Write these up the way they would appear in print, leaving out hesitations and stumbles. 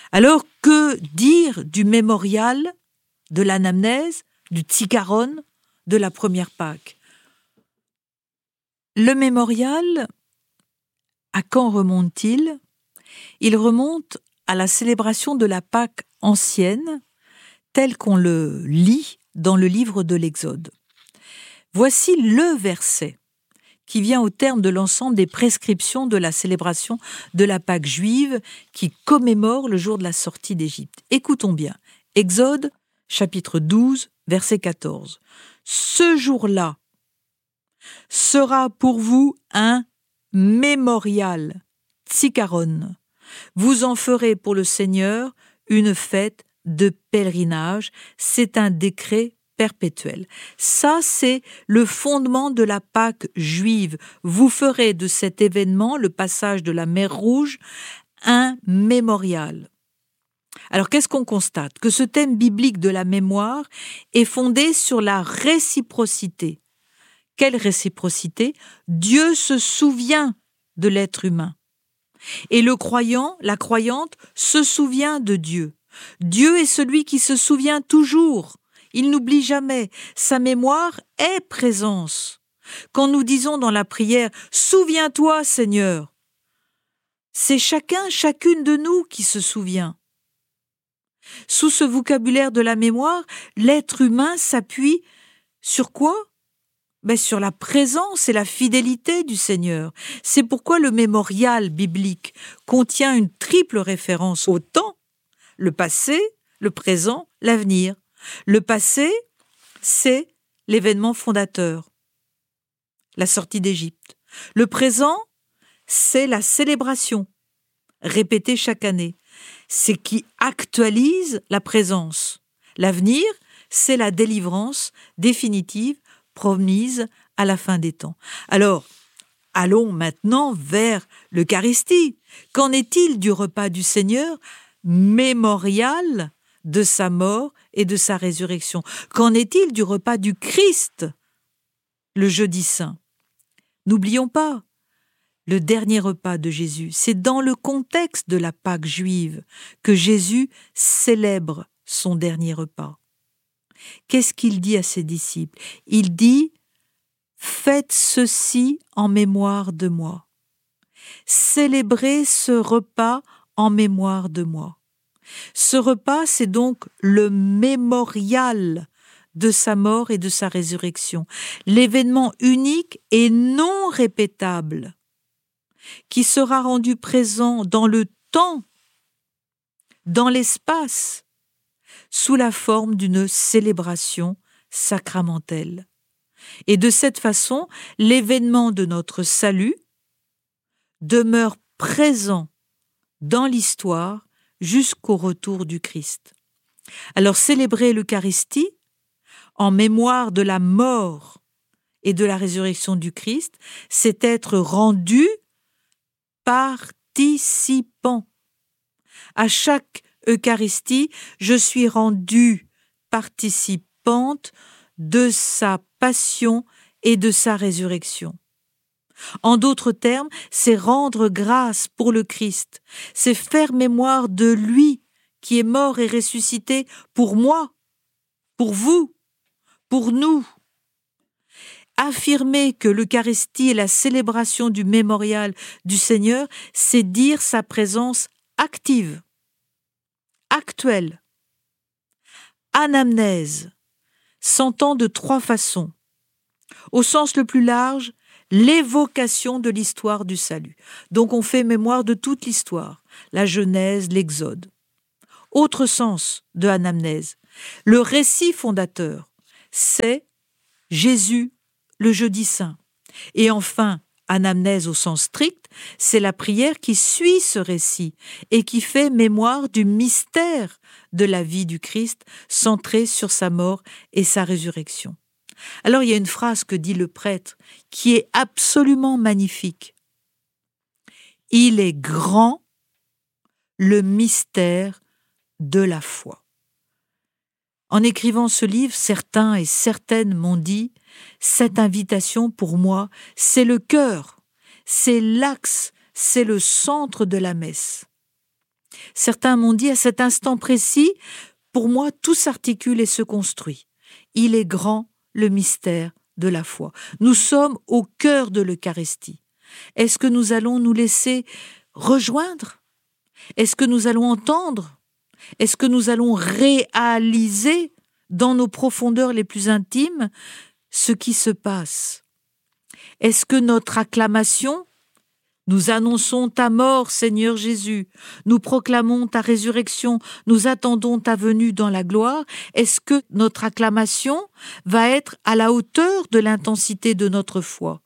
Alors, que dire du mémorial, de l'anamnèse, du tzikaron, de la première Pâque? Le mémorial, à quand remonte-t-il? Il remonte à la célébration de la Pâque ancienne, telle qu'on le lit dans le livre de l'Exode. Voici le verset qui vient au terme de l'ensemble des prescriptions de la célébration de la Pâque juive qui commémore le jour de la sortie d'Égypte. Écoutons bien. Exode, chapitre 12, verset 14. « Ce jour-là sera pour vous un mémorial, tzikaron. Vous en ferez pour le Seigneur une fête de pèlerinage. C'est un décret perpétuel. » Ça, c'est le fondement de la Pâque juive. Vous ferez de cet événement, le passage de la mer Rouge, un mémorial. Alors, qu'est-ce qu'on constate? Que ce thème biblique de la mémoire est fondé sur la réciprocité. Quelle réciprocité? Dieu se souvient de l'être humain. Et le croyant, la croyante, se souvient de Dieu. Dieu est celui qui se souvient toujours. Il n'oublie jamais. Sa mémoire est présence. Quand nous disons dans la prière « Souviens-toi, Seigneur », c'est chacune de nous qui se souvient. Sous ce vocabulaire de la mémoire, l'être humain s'appuie sur quoi? Sur la présence et la fidélité du Seigneur. C'est pourquoi le mémorial biblique contient une triple référence au temps, le passé, le présent, l'avenir. Le passé, c'est l'événement fondateur, la sortie d'Égypte. Le présent, c'est la célébration, répétée chaque année. C'est qui actualise la présence. L'avenir, c'est la délivrance définitive promise à la fin des temps. Alors, allons maintenant vers l'Eucharistie. Qu'en est-il du repas du Seigneur, mémorial de sa mort et de sa résurrection? Qu'en est-il du repas du Christ, le jeudi saint? N'oublions pas, le dernier repas de Jésus, c'est dans le contexte de la Pâque juive que Jésus célèbre son dernier repas. Qu'est-ce qu'il dit à ses disciples? Il dit « Faites ceci en mémoire de moi. Célébrez ce repas en mémoire de moi. » Ce repas, c'est donc le mémorial de sa mort et de sa résurrection, l'événement unique et non répétable qui sera rendu présent dans le temps, dans l'espace, sous la forme d'une célébration sacramentelle. Et de cette façon, l'événement de notre salut demeure présent dans l'histoire jusqu'au retour du Christ. Alors célébrer l'Eucharistie en mémoire de la mort et de la résurrection du Christ, c'est être rendu participant. À chaque Eucharistie, je suis rendue participante de sa passion et de sa résurrection. En d'autres termes, c'est rendre grâce pour le Christ, c'est faire mémoire de lui qui est mort et ressuscité pour moi, pour vous, pour nous. Affirmer que l'Eucharistie est la célébration du mémorial du Seigneur, c'est dire sa présence active, actuelle. Anamnèse s'entend de trois façons. Au sens le plus large, l'évocation de l'histoire du salut. Donc on fait mémoire de toute l'histoire, la Genèse, l'Exode. Autre sens de anamnèse, le récit fondateur, c'est Jésus, le jeudi saint. Et enfin, anamnèse au sens strict, c'est la prière qui suit ce récit et qui fait mémoire du mystère de la vie du Christ centré sur sa mort et sa résurrection. Alors il y a une phrase que dit le prêtre qui est absolument magnifique. Il est grand le mystère de la foi. En écrivant ce livre, certains et certaines m'ont dit « Cette invitation pour moi, c'est le cœur, c'est l'axe, c'est le centre de la messe. » Certains m'ont dit, à cet instant précis, pour moi, tout s'articule et se construit. Il est grand, le mystère de la foi. Nous sommes au cœur de l'Eucharistie. Est-ce que nous allons nous laisser rejoindre? Est-ce que nous allons entendre? Est-ce que nous allons réaliser dans nos profondeurs les plus intimes ce qui se passe? Est-ce que notre acclamation, nous annonçons ta mort, Seigneur Jésus, nous proclamons ta résurrection, nous attendons ta venue dans la gloire, est-ce que notre acclamation va être à la hauteur de l'intensité de notre foi?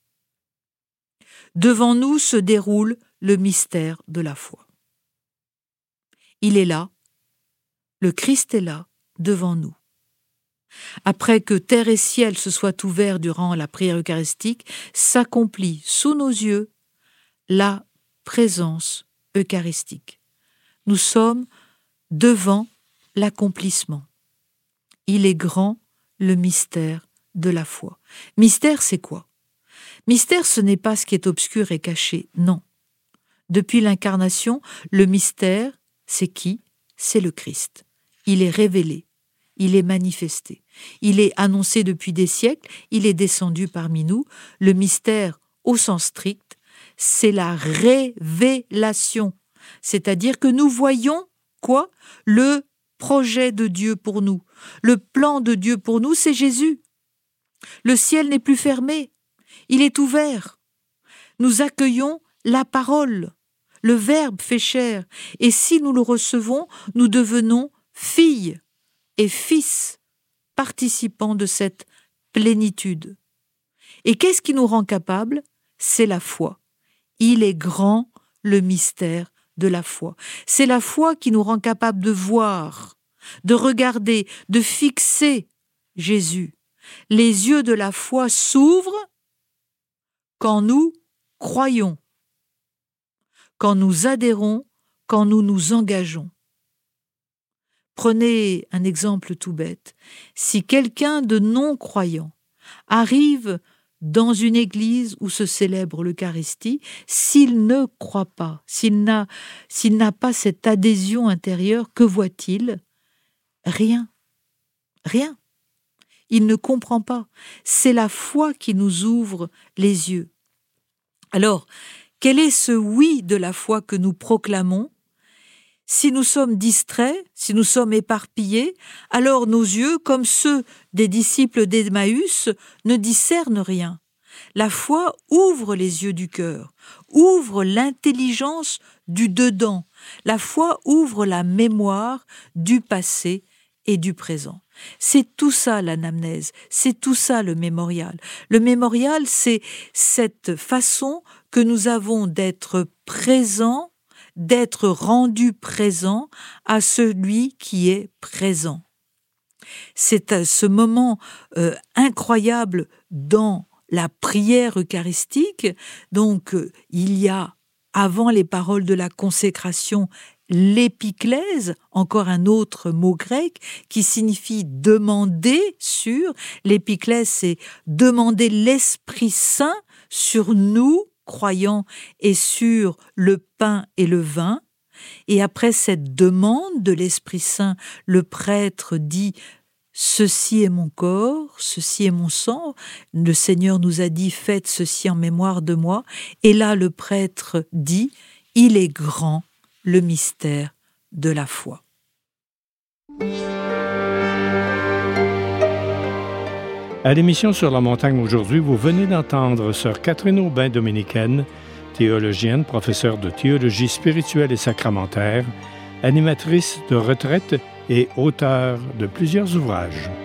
Devant nous se déroule le mystère de la foi. Il est là, le Christ est là, devant nous. Après que terre et ciel se soient ouverts durant la prière eucharistique, s'accomplit sous nos yeux la présence eucharistique. Nous sommes devant l'accomplissement. Il est grand, le mystère de la foi. Mystère, c'est quoi? Mystère, ce n'est pas ce qui est obscur et caché, non. Depuis l'incarnation, le mystère, c'est qui? C'est le Christ. Il est révélé, il est manifesté. Il est annoncé depuis des siècles, il est descendu parmi nous. Le mystère, au sens strict, c'est la révélation. C'est-à-dire que nous voyons, quoi? Le projet de Dieu pour nous. Le plan de Dieu pour nous, c'est Jésus. Le ciel n'est plus fermé, il est ouvert. Nous accueillons la parole. Le Verbe fait chair. Et si nous le recevons, nous devenons filles et fils, participants de cette plénitude. Et qu'est-ce qui nous rend capables? C'est la foi. Il est grand, le mystère de la foi. C'est la foi qui nous rend capables de voir, de regarder, de fixer Jésus. Les yeux de la foi s'ouvrent quand nous croyons, quand nous adhérons, quand nous nous engageons. Prenez un exemple tout bête. Si quelqu'un de non-croyant arrive dans une église où se célèbre l'Eucharistie, s'il ne croit pas, s'il n'a pas cette adhésion intérieure, que voit-il? Rien. Rien. Il ne comprend pas. C'est la foi qui nous ouvre les yeux. Alors, quel est ce oui de la foi que nous proclamons? Si nous sommes distraits, si nous sommes éparpillés, alors nos yeux, comme ceux des disciples d'Emmaüs, ne discernent rien. La foi ouvre les yeux du cœur, ouvre l'intelligence du dedans. La foi ouvre la mémoire du passé et du présent. C'est tout ça l'anamnèse, c'est tout ça le mémorial. Le mémorial, c'est cette façon que nous avons d'être présents, d'être rendu présent à celui qui est présent. C'est ce moment incroyable dans la prière eucharistique. Donc, il y a, avant les paroles de la consécration, l'épiclèse, encore un autre mot grec, qui signifie demander sur. L'épiclèse, c'est demander l'Esprit Saint sur nous, croyants, et sur le pain et le vin. Et après cette demande de l'Esprit Saint, le prêtre dit « Ceci est mon corps, ceci est mon sang ». Le Seigneur nous a dit « Faites ceci en mémoire de moi ». Et là, le prêtre dit « Il est grand le mystère de la foi ». À l'émission Sur la montagne aujourd'hui, vous venez d'entendre sœur Catherine Aubin, dominicaine, théologienne, professeure de théologie spirituelle et sacramentaire, animatrice de retraite et auteure de plusieurs ouvrages.